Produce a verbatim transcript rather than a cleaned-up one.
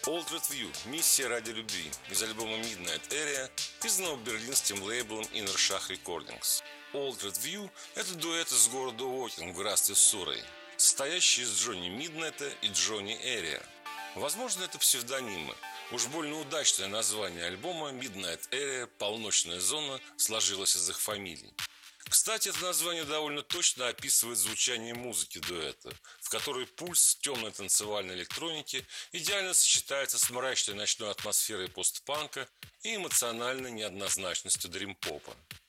Altered View – миссия ради любви из альбома Midnight Area, изданного берлинским лейблом Inner Shach Recordings. Altered View – это дуэт из города Уокинг в графстве Суррей, состоящий из Джонни Миднайта и Джонни Area. Возможно, это псевдонимы. Уж больно удачное название альбома Midnight Area – полночная зона сложилось из их фамилий. Кстати, это название довольно точно описывает звучание музыки дуэта, в которой пульс темной танцевальной электроники идеально сочетается с мрачной ночной атмосферой постпанка и эмоциональной неоднозначностью дрим-попа.